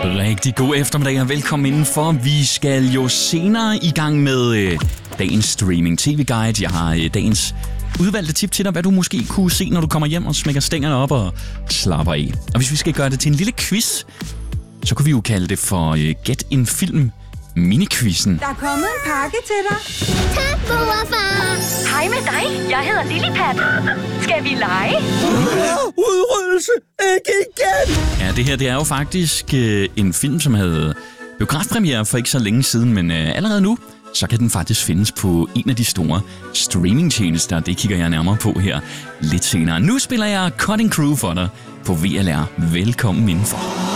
Rigtig god eftermiddag og velkommen indenfor. Vi skal jo senere i gang med dagens streaming tv-guide. Jeg har dagens udvalgte tip til dig, hvad du måske kunne se, når du kommer hjem og smækker stængerne op og slapper af. Og hvis vi skal gøre det til en lille quiz, så kunne vi jo kalde det for Gæt en film mini-quizzen. Der er kommet en pakke til dig. Tak, mor og far. Hej med dig. Jeg hedder Lillepat. Skal vi lege? Udryddelse! Ikke igen! Ja, det her det er jo faktisk en film, som havde biografpremiere for ikke så længe siden, men allerede nu, så kan den faktisk findes på en af de store streamingtjenester. Det kigger jeg nærmere på her lidt senere. Nu spiller jeg Cutting Crew for dig på VLR. Velkommen indenfor.